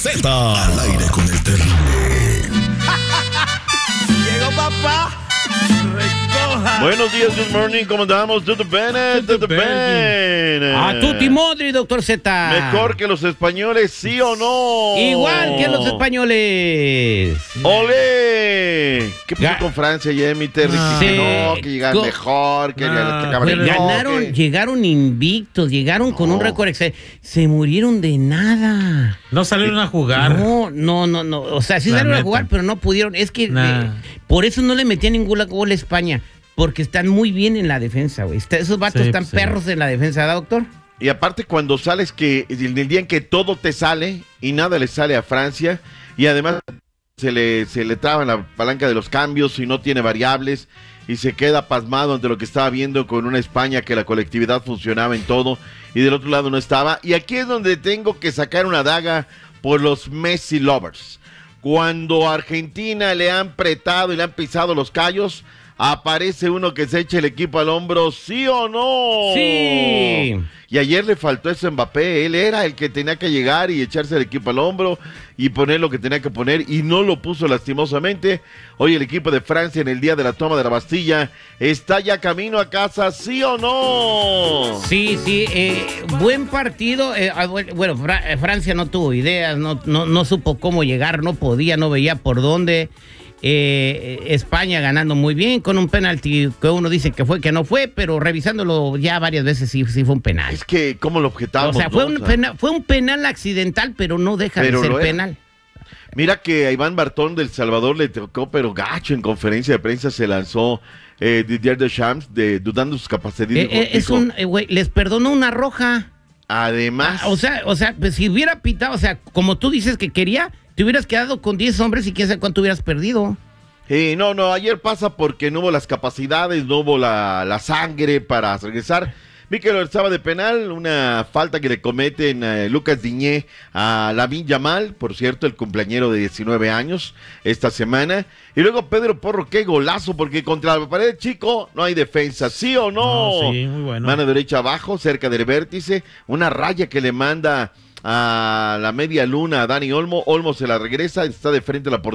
Z. Al aire con el terrible. Llegó papá. Recoja. Buenos días, good morning, ¿cómo andamos? Tutti bene, tutti bene. A tutti modri, doctor Z. Mejor que los españoles, ¿sí o no? Igual que los españoles. ¡Olé! ¿Qué pasó con Francia, Jimmy Terry? Que no, que llegaron mejor, que Llegaron invictos, llegaron con un récord excelente. Se murieron de nada. No salieron a jugar. No. O sea, sí salieron a jugar, pero no pudieron. Es que por eso no le metían ningún gol a España. Porque están muy bien en la defensa, güey. Esos vatos están perros en la defensa, ¿verdad, doctor? Y aparte cuando sales que en el día en que todo te sale y nada le sale a Francia, y además se le traba la palanca de los cambios y no tiene variables y se queda pasmado ante lo que estaba viendo con una España que la colectividad funcionaba en todo y del otro lado no estaba. Y aquí es donde tengo que sacar una daga por los Messi lovers. Cuando a Argentina le han apretado y le han pisado los callos, aparece uno que se echa el equipo al hombro, ¿sí o no? Sí. Y ayer le faltó eso a Mbappé, él era el que tenía que llegar y echarse el equipo al hombro y poner lo que tenía que poner y no lo puso lastimosamente. Hoy el equipo de Francia en el día de la toma de la Bastilla está ya camino a casa, ¿sí o no? Sí, buen partido. Bueno, Francia no tuvo ideas, no supo cómo llegar, no podía, no veía por dónde. España ganando muy bien con un penalti que uno dice que fue, que no fue, pero revisándolo ya varias veces sí fue un penal. Es que, ¿cómo lo objetamos? O sea, fue un penal accidental, pero no deja de ser penal. Mira que a Iván Bartón del Salvador le tocó, pero gacho, en conferencia de prensa se lanzó Didier Deschamps dudando de sus capacidades. Les perdonó una roja. Además. O sea, pues, si hubiera pitado, o sea, como tú dices que quería, te hubieras quedado con 10 hombres y quién sabe cuánto hubieras perdido. No, ayer pasa porque no hubo las capacidades, no hubo la sangre para regresar. Vi que lo estaba de penal, una falta que le cometen Lucas Diñé a Lamine Yamal, por cierto, el cumpleañero de 19 años esta semana. Y luego Pedro Porro, qué golazo, porque contra la pared chico no hay defensa, ¿sí o no? Sí, muy bueno. Mano derecha abajo, cerca del vértice, una raya que le manda a la media luna a Dani Olmo. Olmo se la regresa, está de frente a la portería.